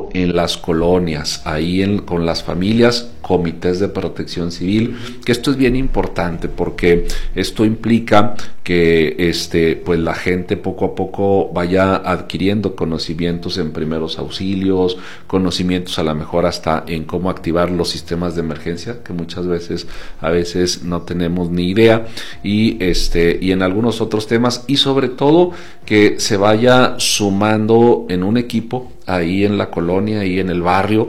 creando en las colonias, con las familias, comités de protección civil, que esto es bien importante porque esto implica que pues la gente poco a poco vaya adquiriendo conocimientos en primeros auxilios, conocimientos a lo mejor hasta en cómo activar los sistemas de emergencia, que muchas veces no tenemos ni idea, y en algunos otros temas, y sobre todo que se vaya sumando en un equipo ahí en la colonia, ahí en el barrio,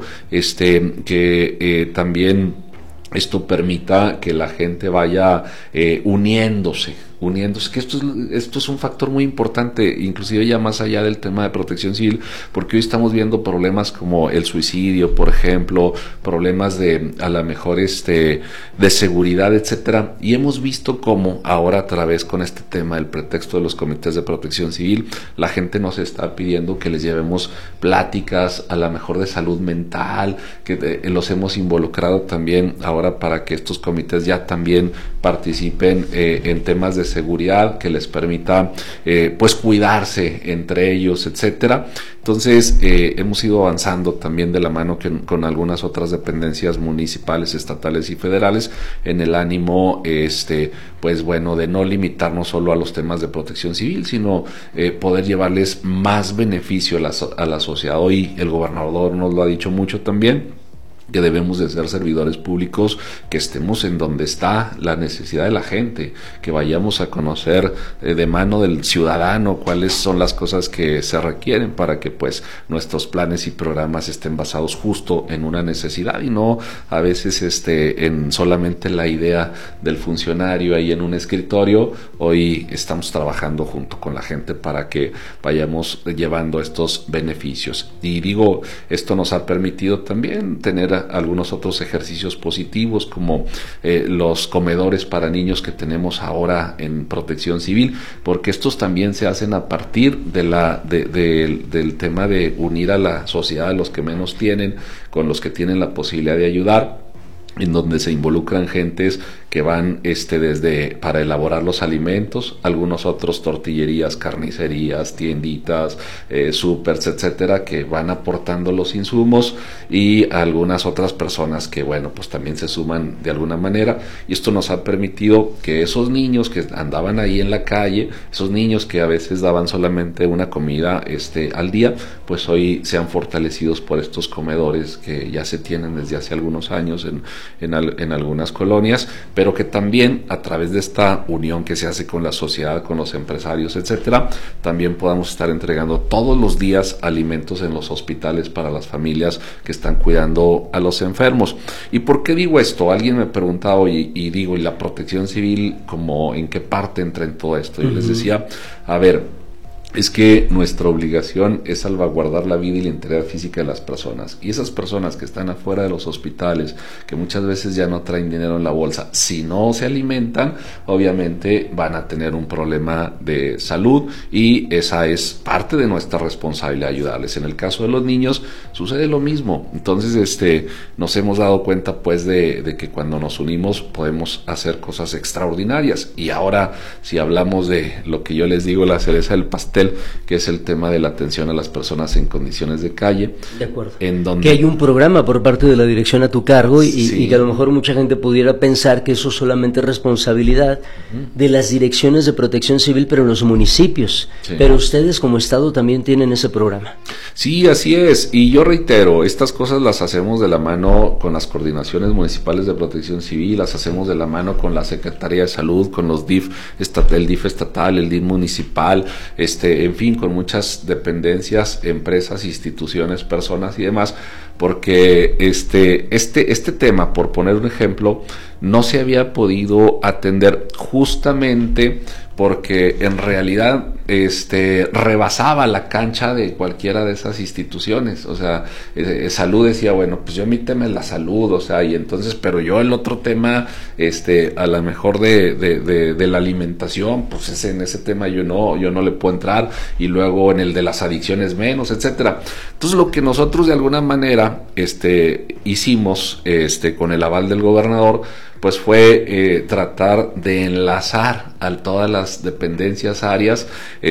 que también esto permita que la gente vaya uniéndose, que esto es un factor muy importante, inclusive ya más allá del tema de protección civil, porque hoy estamos viendo problemas como el suicidio, por ejemplo, problemas a lo mejor de seguridad, etcétera, y hemos visto cómo ahora a través con este tema, el pretexto de los comités de protección civil, la gente nos está pidiendo que les llevemos pláticas a lo mejor de salud mental, que los hemos involucrado también ahora para que estos comités ya también participen en temas de seguridad, que les permita pues cuidarse entre ellos, etcétera. Entonces hemos ido avanzando también de la mano con algunas otras dependencias municipales, estatales y federales, en el ánimo pues bueno, de no limitarnos solo a los temas de protección civil, sino poder llevarles más beneficio a la sociedad. Hoy el gobernador nos lo ha dicho mucho también, que debemos de ser servidores públicos, que estemos en donde está la necesidad de la gente, que vayamos a conocer de mano del ciudadano cuáles son las cosas que se requieren para que pues nuestros planes y programas estén basados justo en una necesidad y no a veces en solamente la idea del funcionario ahí en un escritorio. Hoy estamos trabajando junto con la gente para que vayamos llevando estos beneficios, y digo, esto nos ha permitido también tener algunos otros ejercicios positivos, como los comedores para niños que tenemos ahora en protección civil, porque estos también se hacen a partir del tema de unir a la sociedad, a los que menos tienen, con los que tienen la posibilidad de ayudar, en donde se involucran gentes que van desde para elaborar los alimentos, algunos otros tortillerías, carnicerías, tienditas, supers, etcétera, que van aportando los insumos, y algunas otras personas que bueno, pues también se suman de alguna manera, y esto nos ha permitido que esos niños que andaban ahí en la calle, esos niños que a veces daban solamente una comida al día, pues hoy sean fortalecidos por estos comedores que ya se tienen desde hace algunos años en algunas colonias, pero que también a través de esta unión que se hace con la sociedad, con los empresarios, etcétera, también podamos estar entregando todos los días alimentos en los hospitales para las familias que están cuidando a los enfermos. ¿Y por qué digo esto? Alguien me preguntaba hoy, y digo, ¿y la protección civil en qué parte entra en todo esto? Yo les decía, a ver, es que nuestra obligación es salvaguardar la vida y la integridad física de las personas, y esas personas que están afuera de los hospitales, que muchas veces ya no traen dinero en la bolsa, si no se alimentan, obviamente van a tener un problema de salud, y esa es parte de nuestra responsabilidad, ayudarles. En el caso de los niños sucede lo mismo. Entonces nos hemos dado cuenta pues de que cuando nos unimos podemos hacer cosas extraordinarias. Y ahora, si hablamos de lo que yo les digo, la cereza del pastel, que es el tema de la atención a las personas en condiciones de calle. De acuerdo. En donde... Que hay un programa por parte de la dirección a tu cargo, sí, y que a lo mejor mucha gente pudiera pensar que eso solamente es responsabilidad de las direcciones de protección civil, pero en los municipios. Sí. Pero ustedes como Estado también tienen ese programa. Sí, así es. Y yo reitero, estas cosas las hacemos de la mano con las coordinaciones municipales de protección civil, las hacemos de la mano con la Secretaría de Salud, con los DIF, el DIF estatal, el DIF municipal, en fin, con muchas dependencias, empresas, instituciones, personas y demás, porque este tema, por poner un ejemplo, no se había podido atender justamente porque en realidad rebasaba la cancha de cualquiera de esas instituciones. O sea, salud decía, bueno, pues yo mi tema es la salud, o sea, y entonces, pero yo el otro tema, a lo mejor de la alimentación, pues en ese tema yo no le puedo entrar, y luego en el de las adicciones menos, etcétera. Entonces, lo que nosotros de alguna manera hicimos con el aval del gobernador, pues fue tratar de enlazar a todas las dependencias, áreas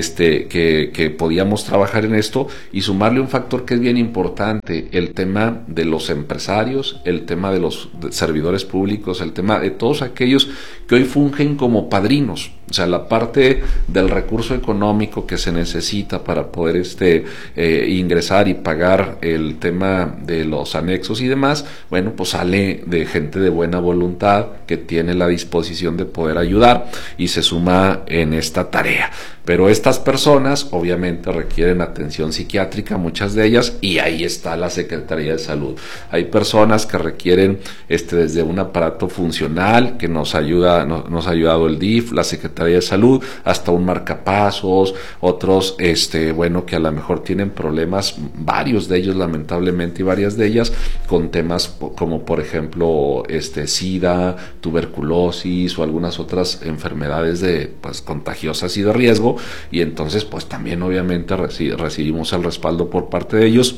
que podíamos trabajar en esto, y sumarle un factor que es bien importante: el tema de los empresarios, el tema de los servidores públicos, el tema de todos aquellos que hoy fungen como padrinos. O sea, la parte del recurso económico que se necesita para poder ingresar y pagar el tema de los anexos y demás, bueno, pues sale de gente de buena voluntad que tiene la disposición de poder ayudar y se suma en esta tarea. Pero estas personas obviamente requieren atención psiquiátrica, muchas de ellas, y ahí está la Secretaría de Salud. Hay personas que requieren desde un aparato funcional que nos ha ayudado el DIF, la Secretaría de Salud, hasta un marcapasos, otros que a lo mejor tienen problemas, varios de ellos lamentablemente, y varias de ellas con temas como por ejemplo SIDA, tuberculosis o algunas otras enfermedades contagiosas y de riesgo, y entonces pues también obviamente recibimos el respaldo por parte de ellos.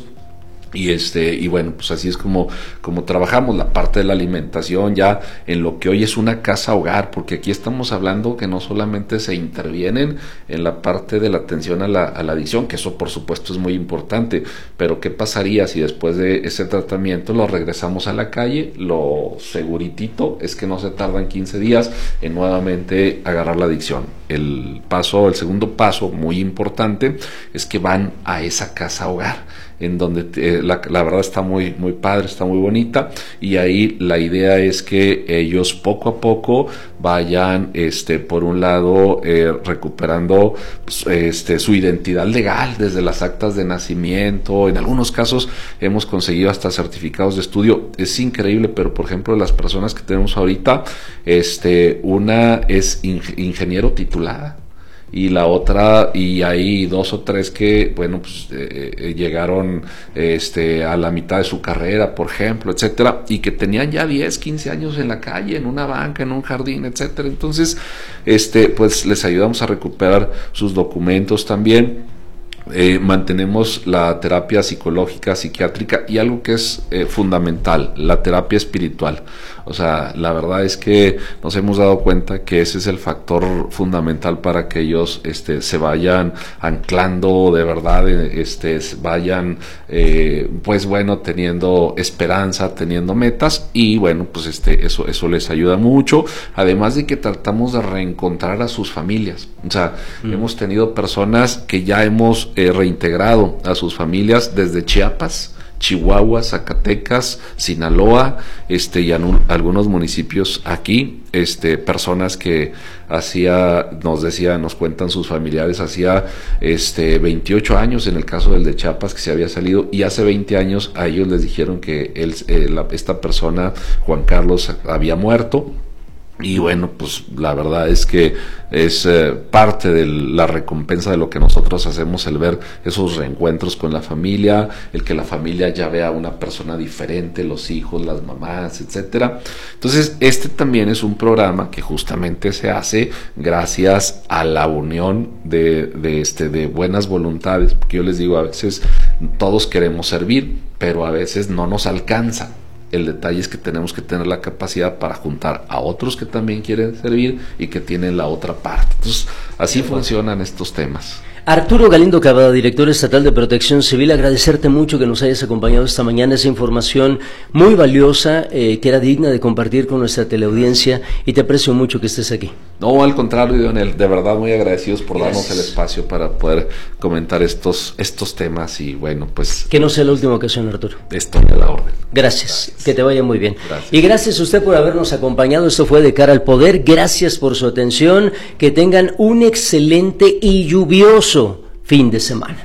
Y bueno, pues así es como trabajamos la parte de la alimentación ya en lo que hoy es una casa hogar, porque aquí estamos hablando que no solamente se intervienen en la parte de la atención a la adicción, que eso por supuesto es muy importante, pero ¿qué pasaría si después de ese tratamiento lo regresamos a la calle? Lo seguritito es que no se tardan 15 días en nuevamente agarrar la adicción. El segundo paso muy importante es que van a esa casa hogar, en donde la verdad está muy padre, está muy bonita, y ahí la idea es que ellos poco a poco vayan por un lado recuperando su identidad legal desde las actas de nacimiento. En algunos casos hemos conseguido hasta certificados de estudio. Es increíble, pero por ejemplo las personas que tenemos ahorita, una es ingeniero titulada, y la otra, y hay 2 o 3 que, bueno, pues llegaron a la mitad de su carrera, por ejemplo, etcétera, y que tenían ya 10, 15 años en la calle, en una banca, en un jardín, etcétera. Entonces, pues les ayudamos a recuperar sus documentos también. Mantenemos la terapia psicológica, psiquiátrica, y algo que es fundamental, la terapia espiritual. O sea, la verdad es que nos hemos dado cuenta que ese es el factor fundamental para que ellos se vayan anclando de verdad, vayan pues bueno, teniendo esperanza, teniendo metas, y bueno, pues eso les ayuda mucho, además de que tratamos de reencontrar a sus familias. O sea, hemos tenido personas que ya hemos reintegrado a sus familias desde Chiapas, Chihuahua, Zacatecas, Sinaloa, y algunos municipios aquí, personas que nos cuentan sus familiares, hacía 28 años en el caso del de Chiapas que se había salido, y hace 20 años a ellos les dijeron que esta persona, Juan Carlos, había muerto. Y bueno, pues la verdad es que es parte de la recompensa de lo que nosotros hacemos, el ver esos reencuentros con la familia, el que la familia ya vea a una persona diferente, los hijos, las mamás, etcétera. Entonces, también es un programa que justamente se hace gracias a la unión de buenas voluntades, porque yo les digo, a veces todos queremos servir, pero a veces no nos alcanza. El detalle es que tenemos que tener la capacidad para juntar a otros que también quieren servir y que tienen la otra parte. Entonces, así funcionan estos temas. Arturo Galindo Cavada, director estatal de Protección Civil, agradecerte mucho que nos hayas acompañado esta mañana, esa información muy valiosa, que era digna de compartir con nuestra teleaudiencia, y te aprecio mucho que estés aquí. No, al contrario, Leonel, de verdad muy agradecidos por darnos el espacio para poder comentar estos temas, y bueno, pues... Que no sea la última ocasión, Arturo. Estoy a la orden. Gracias, que te vaya muy bien. Gracias. Y gracias a usted por habernos acompañado. Esto fue De Cara al Poder. Gracias por su atención. Que tengan un excelente y lluvioso fin de semana.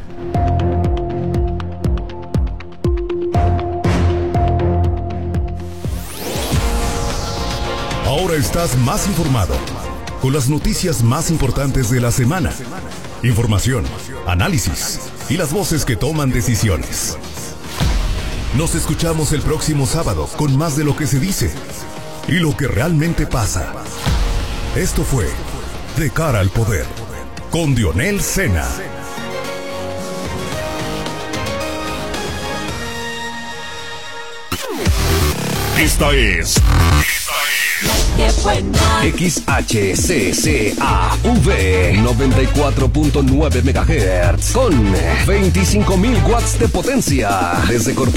Ahora estás más informado, con las noticias más importantes de la semana. Información, análisis y las voces que toman decisiones. Nos escuchamos el próximo sábado con más de lo que se dice y lo que realmente pasa. Esto fue De Cara al Poder, con Dionel Sena. Esta es qué buena. XHCCAV 94.9 MHz con 25.000 watts de potencia desde